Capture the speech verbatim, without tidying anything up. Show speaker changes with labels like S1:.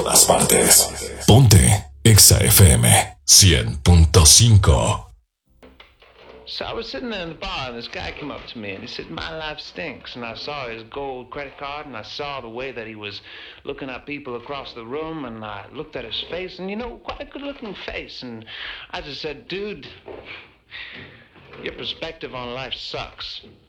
S1: todas partes. Ponte Exa F M cien punto cinco.
S2: So I was sitting there in the bar, and this guy came up to me, and he said, "My life stinks." And I saw his gold credit card, and I saw the way that he was looking at people across the room, and I looked at his face, and, you know, quite a good-looking face. And I just said, "Dude, your perspective on life sucks."